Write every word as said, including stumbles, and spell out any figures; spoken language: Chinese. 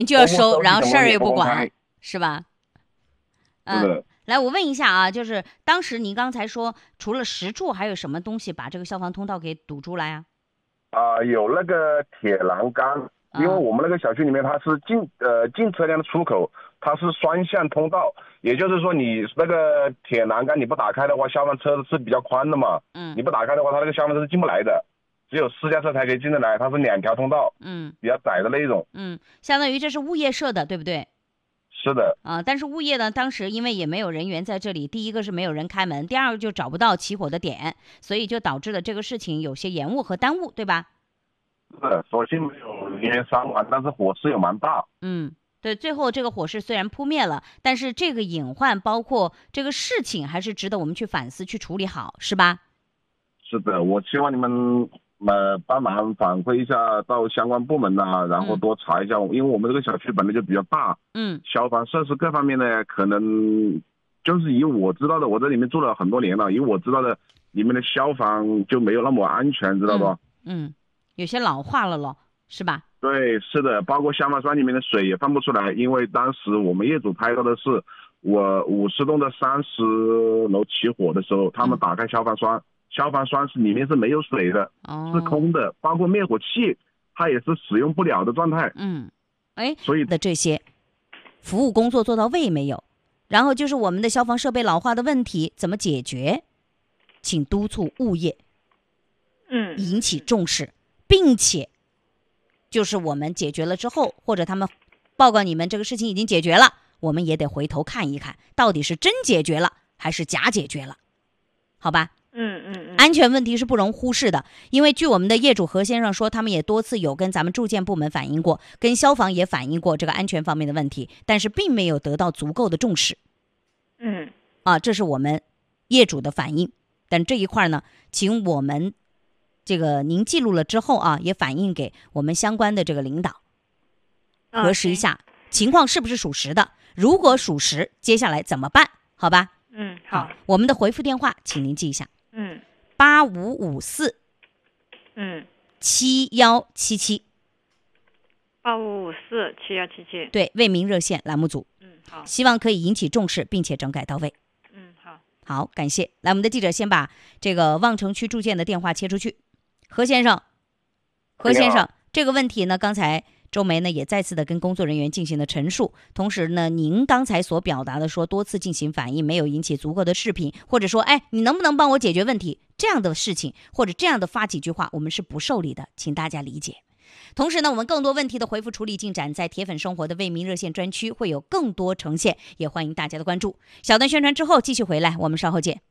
你就要收，然后事儿也不管，是吧？ 嗯、呃， 来，我问一下啊，就是当时您刚才说，除了石柱，还有什么东西把这个消防通道给堵住了呀？ 啊、呃，有那个铁栏杆，因为我们那个小区里面它是进呃进车辆的出口，它是双向通道，也就是说你那个铁栏杆你不打开的话，消防车是比较宽的嘛， 嗯， 你不打开的话，它那个消防车是进不来的，只有私家车才可以进得来，它是两条通道， 嗯， 比较窄的那种， 嗯，相当于这是物业设的，对不对？ 是的， 啊，但是物业呢，当时因为也没有人员在这里，第一个是没有人开门，第二个就找不到起火的点，所以就导致了这个事情有些延误和耽误，对吧？ 是，所幸没有人员伤亡，但是火势也蛮大。 嗯，对，最后这个火势虽然扑灭了，但是这个隐患包括这个事情还是值得我们去反思、去处理好，是吧？ 是的，我希望你们呃帮忙反馈一下到相关部门呐、啊，然后多查一下、嗯，因为我们这个小区本来就比较大， 嗯， 消防设施各方面呢，可能就是以我知道的，我在里面住了很多年了，以我知道的，里面的消防就没有那么安全，知道不？ 嗯，嗯有些老化了咯，是吧？ 对，是的，包括消防栓里面的水也放不出来，因为当时我们业主拍到的是我五十栋的三十楼起火的时候，他们打开消防栓。嗯消防栓是里面是没有水的、哦，是空的，包括灭火器它也是使用不了的状态。 嗯，哎， 所以的这些服务工作做到位没有？然后就是我们的消防设备老化的问题怎么解决？请督促物业， 嗯， 引起重视，并且就是我们解决了之后，或者他们报告你们这个事情已经解决了，我们也得回头看一看，到底是真解决了还是假解决了，好吧？ 嗯嗯嗯， 安全问题是不容忽视的，因为据我们的业主何先生说，他们也多次有跟咱们住建部门反映过，跟消防也反映过这个安全方面的问题，但是并没有得到足够的重视。 嗯， 啊，这是我们业主的反映，但这一块呢，请我们这个您记录了之后啊，也反映给我们相关的这个领导，核实一下情况是不是属实的，如果属实，接下来怎么办？好吧？ 嗯，好， 我们的回复电话，请您记一下。 嗯， 八五五四， 嗯， 七幺七七， 八五五四七幺七七， 对，为民热线栏目组， 嗯，好， 希望可以引起重视，并且整改到位。 嗯，好， 好，感谢。来，我们的记者先把这个望城区住建的电话切出去。何先生，何先生，这个问题呢，刚才周梅呢也再次的跟工作人员进行了陈述，同时呢，您刚才所表达的说多次进行反映没有引起足够的视频，或者说，哎，你能不能帮我解决问题？这样的事情或者这样的发几句话，我们是不受理的，请大家理解。同时呢，我们更多问题的回复处理进展在铁粉生活的为民热线专区会有更多呈现，也欢迎大家的关注。小段宣传之后继续回来，我们稍后见。